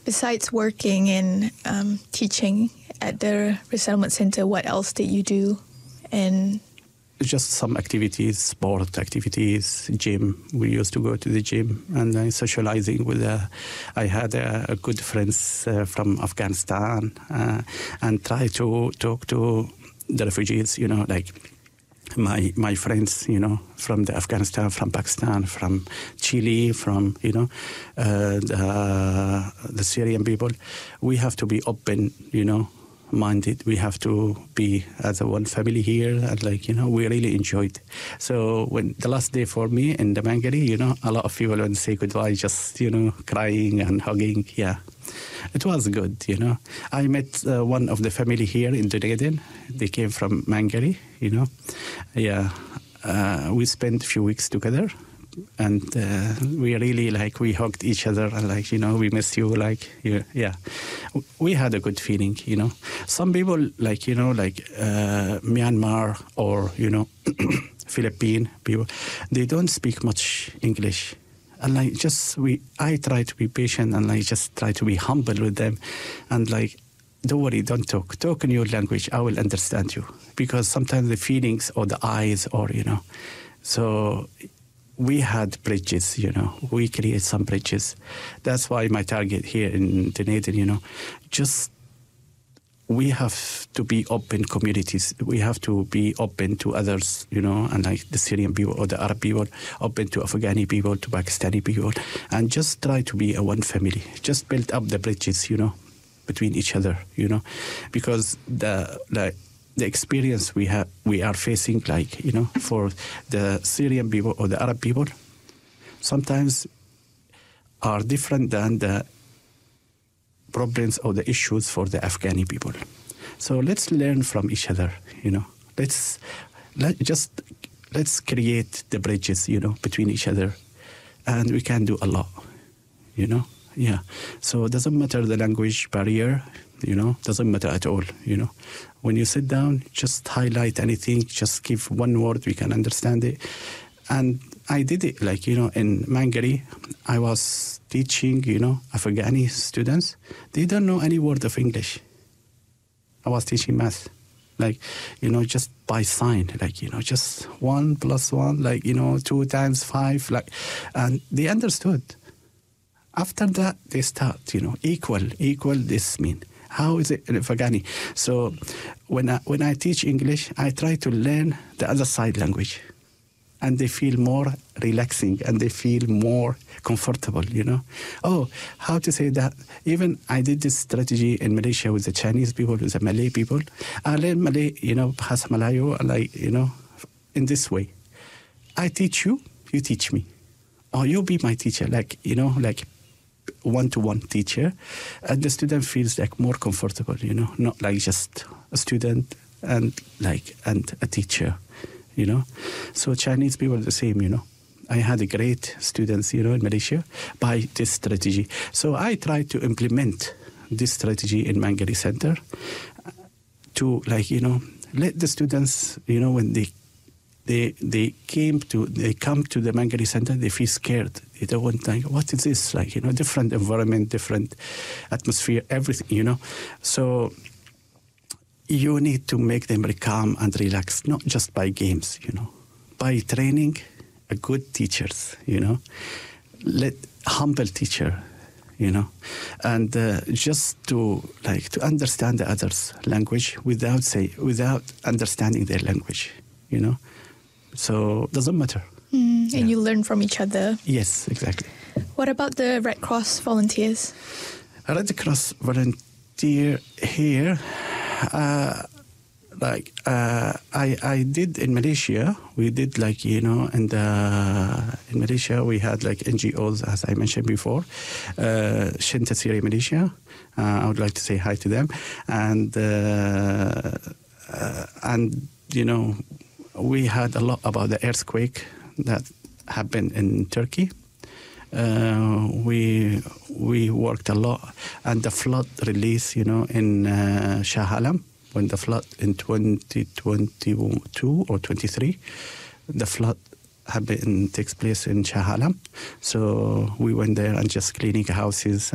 Besides working and teaching at the resettlement center, what else did you do? And just some activities, sport activities, gym. We used to go to the gym and socializing with. I had good friends from Afghanistan and try to talk to the refugees. Like my friends, from the Afghanistan, from Pakistan, from Chile, from the Syrian people. We have to be open, minded. We have to be as a one family here, and we really enjoyed. So when the last day for me in the Mangari, a lot of people would say goodbye, just crying and hugging. Yeah, it was good. I met one of the family here in Dunedin. They came from Mangari. Yeah, we spent a few weeks together. And we really we hugged each other and we miss you, yeah. We had a good feeling, Some people Myanmar or Philippine people, they don't speak much English. And I try to be patient and just try to be humble with them and don't worry, don't talk in your language, I will understand you. Because sometimes the feelings or the eyes or so we had bridges, we create some bridges. That's why my target here in Dunedin, just we have to be open communities. We have to be open to others, and the Syrian people or the Arab people, open to Afghani people, to Pakistani people, and just try to be a one family. Just build up the bridges, between each other, because the experience we are facing, for the Syrian people or the Arab people, sometimes are different than the problems or the issues for the Afghani people. So let's learn from each other, Let's create the bridges, between each other, and we can do a lot, Yeah. So it doesn't matter the language barrier, doesn't matter at all, When you sit down, just highlight anything, just give one word, we can understand it. And I did it, in Mangari, I was teaching, Afghani students. They don't know any word of English. I was teaching math, just by sign, just 1 + 1, 2 times 5, and they understood. After that, they start, equal, this mean. How is it in Afghani? So when I teach English, I try to learn the other side language. And they feel more relaxing and they feel more comfortable, Oh, how to say that? Even I did this strategy in Malaysia with the Chinese people, with the Malay people. I learn Malay, Bahasa Melayu, in this way. I teach you, you teach me. Or you be my teacher, one-to-one teacher, and the student feels more comfortable, not just a student and a teacher, So Chinese people are the same, I had a great students, in Malaysia by this strategy. So I try to implement this strategy in Mangari Center to let the students, when they come to the Mangari Center, they feel scared. They don't want what is this different environment, different atmosphere, everything, So you need to make them calm and relaxed, not just by games, by training a good teachers, let humble teacher, and just to understand the others' language without understanding their language, So it doesn't matter. And you learn from each other. Yes, exactly. What about the Red Cross volunteers? Red Cross volunteer here, I did in Malaysia. We did in Malaysia we had NGOs, as I mentioned before, Shinta Syria Malaysia. I would like to say hi to them, and we had a lot about the earthquake that happened in Turkey. We worked a lot, and the flood release, in Shah Alam, when the flood in 2022 or 23, the flood takes place in Shah Alam. So we went there and just cleaning houses